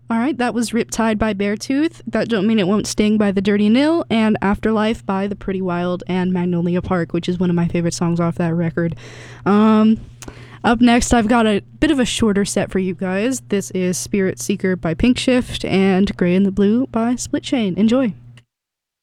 All right, that was Riptide by Beartooth, That Don't Mean It Won't Sting by The Dirty Nil, and Afterlife by The Pretty Wild and Magnolia Park, which is one of my favorite songs off that record. Up next, I've got a bit of a shorter set for you guys. This is Spirit Seeker by Pink Shift and Grey and the Blue by Split Chain. Enjoy.